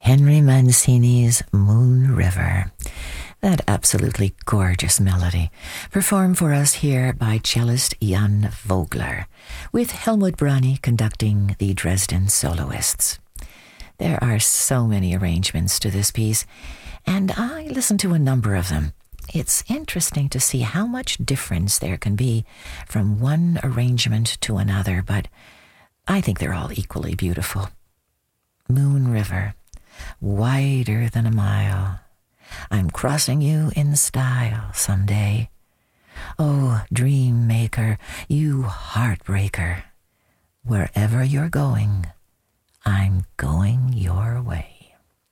Henry Mancini's Moon River. That absolutely gorgeous melody, performed for us here by cellist Jan Vogler, with Helmut Brani conducting the Dresden soloists. There are so many arrangements to this piece, and I listened to a number of them. It's interesting to see how much difference there can be from one arrangement to another, but I think they're all equally beautiful. Moon River, wider than a mile. I'm crossing you in style someday. Oh, dream maker, you heartbreaker. Wherever you're going, I'm going your way.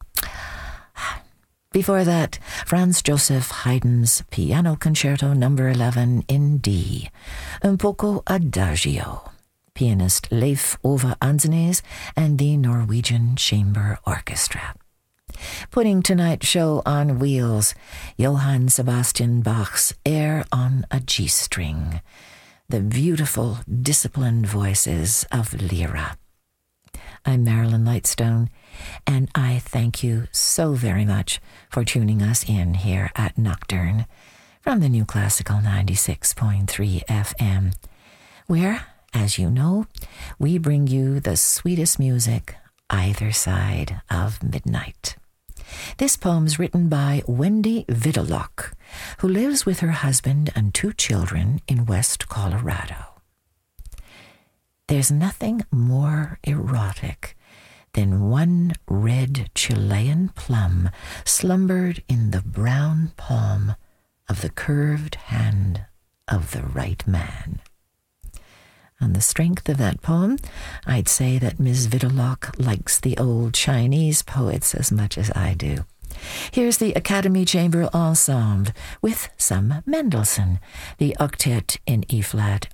Before that, Franz Joseph Haydn's Piano Concerto No. 11 in D, Un poco adagio, pianist Leif Ove Andsnes and the Norwegian Chamber Orchestra. Putting tonight's show on wheels, Johann Sebastian Bach's Air on a G-string, the beautiful, disciplined voices of Lyra. I'm Marilyn Lightstone, and I thank you so very much for tuning us in here at Nocturne from the New Classical 96.3 FM, where, as you know, we bring you the sweetest music either side of midnight. This poem's written by Wendy Vidalock, who lives with her husband and 2 children in West Colorado. There's nothing more erotic than one red Chilean plum slumbered in the brown palm of the curved hand of the right man. On the strength of that poem, I'd say that Ms. Vidalock likes the old Chinese poets as much as I do. Here's the Academy Chamber Ensemble with some Mendelssohn, the octet in E-flat